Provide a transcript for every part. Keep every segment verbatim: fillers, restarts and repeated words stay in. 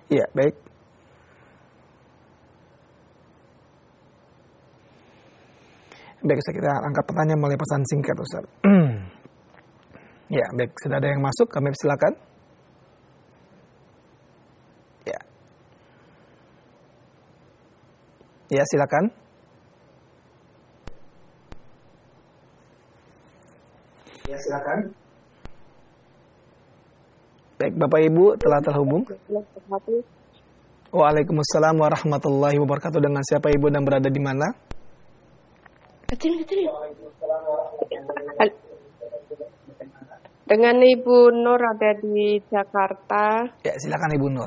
Iya, baik. Baik, kita angkat pertanyaan melalui pesan singkat, Ustaz. Ya, baik. Sudah ada yang masuk, kami silakan. Ya. Ya, silakan. Ya, silakan. Baik, Bapak Ibu telah terhubung. Waalaikumsalam warahmatullahi wabarakatuh. Dengan siapa Ibu dan berada di mana? Kecil, kecil. Dengan Ibu Nur ada di Jakarta. Ya, silakan Ibu Nur.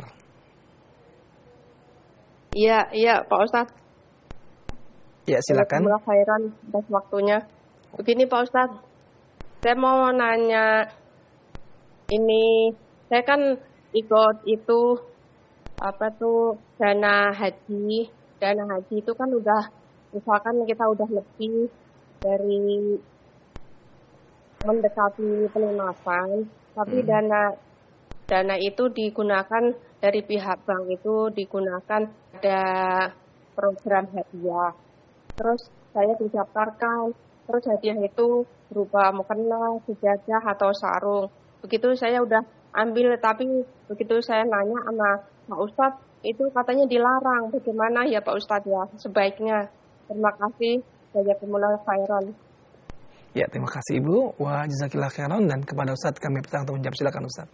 Iya, iya Pak Ustadz. Ya, silakan. Alhamdulillah khairan atas waktunya. Begini Pak Ustadz, saya mau nanya, ini saya kan ikut itu apa tuh dana haji. Dana haji itu kan udah, misalkan kita udah lebih dari mendekati pelunasan, tapi hmm. dana dana itu digunakan dari pihak bank itu digunakan ada program hadiah. Terus saya didaftarkan, terus hadiah itu berupa mukena, sejadah atau sarung. Begitu saya udah ambil, tapi begitu saya nanya sama Pak Ustadz, itu katanya dilarang. Bagaimana ya Pak Ustadz ya sebaiknya? Terima kasih. Jazakumullah khairan. Ya, terima kasih Ibu. Wa jazakillah khairan, dan kepada Ustadz kami pertanyaan untuk menjawab. Silakan Ustadz.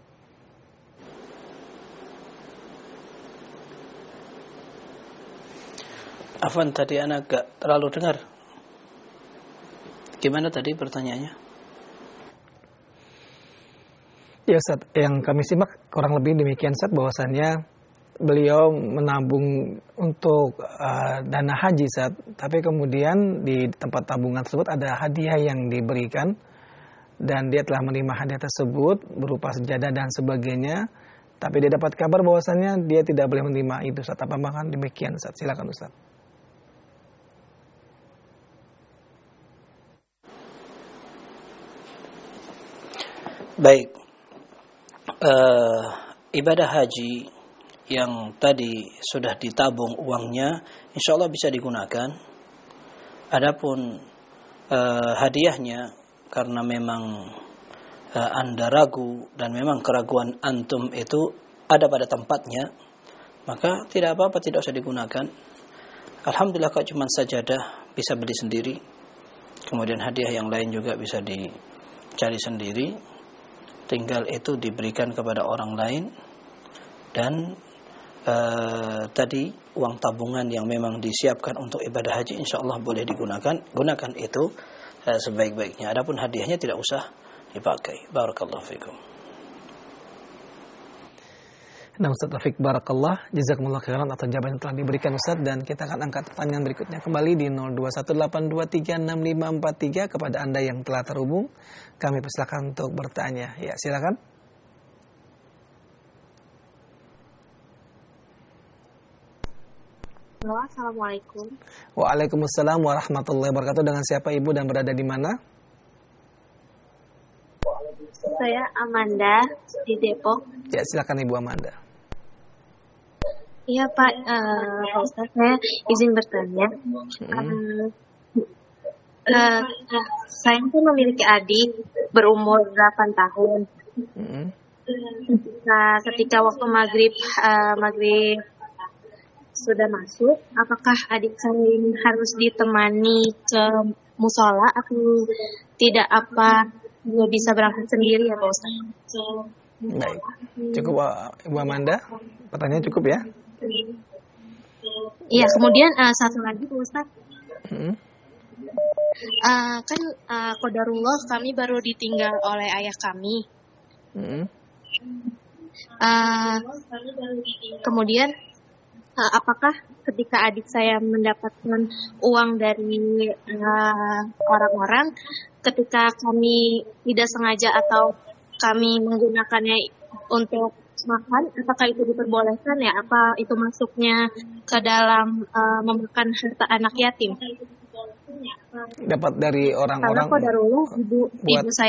Afwan, tadi anak gak terlalu dengar. Gimana tadi pertanyaannya? Ya Ustadz, yang kami simak kurang lebih demikian Ustadz, bahwasannya beliau menabung untuk uh, dana haji Ustadz, tapi kemudian di tempat tabungan tersebut ada hadiah yang diberikan dan dia telah menerima hadiah tersebut berupa sejadah dan sebagainya, tapi dia dapat kabar bahwasannya dia tidak boleh menerima itu Ustadz. Apa makan demikian Ustadz? Silakan Ustadz. Baik. Uh, ibadah haji yang tadi sudah ditabung uangnya, insya Allah bisa digunakan. Adapun uh, hadiahnya, karena memang uh, Anda ragu dan memang keraguan antum itu ada pada tempatnya, maka tidak apa-apa, tidak usah digunakan. Alhamdulillah kalau cuma sajadah bisa beli sendiri. Kemudian hadiah yang lain juga bisa dicari sendiri. Tinggal itu diberikan kepada orang lain. Dan uh, tadi uang tabungan yang memang disiapkan untuk ibadah haji, insya Allah boleh digunakan. Gunakan itu uh, sebaik-baiknya. Adapun hadiahnya tidak usah dipakai. Barakallahu fikum. Nah Ustaz Taufik Barakallah, jazakumullah khairan atas jawaban yang telah diberikan Ustaz, dan kita akan angkat pertanyaan berikutnya kembali di nol dua satu delapan dua tiga enam lima empat tiga kepada Anda yang telah terhubung. Kami persilakan untuk bertanya. Ya, silakan. Halo, Assalamualaikum. Waalaikumsalam warahmatullahi wabarakatuh. Dengan siapa Ibu dan berada di mana? Saya Amanda di Depok. Ya, silakan Ibu Amanda. Iya Pak, uh, Pak Ustaz, saya izin bertanya. Hmm. Uh, uh, saya pun memiliki adik berumur delapan tahun. Hmm. Nah, ketika waktu maghrib, uh, maghrib sudah masuk, apakah adik saya ini harus ditemani ke musola atau tidak, apa dia bisa berangkat sendiri ya Pak Ustaz? Baik, cukup Ibu Amanda, pertanyaan cukup ya? Iya, kemudian uh, satu lagi Pak Ustaz. Hmm. Uh, kan uh, qadarullah kami baru ditinggal oleh ayah kami. Hmm. Uh, kemudian uh, apakah ketika adik saya mendapatkan uang dari uh, orang-orang, ketika kami tidak sengaja atau kami menggunakannya untuk makan, apakah itu diperbolehkan ya? Apa itu masuknya ke dalam uh, memakan harta anak yatim? Dapat dari orang-orang. Karena qadarullah ibu, ibu saya